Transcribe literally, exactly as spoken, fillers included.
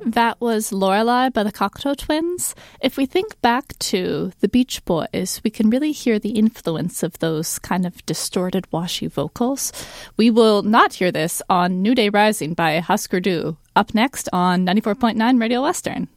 That was Lorelei by the Cocteau Twins. If we think back to the Beach Boys, we can really hear the influence of those kind of distorted, washy vocals. We will not hear this on New Day Rising by Husker Du. Up next on ninety-four point nine Radio Western.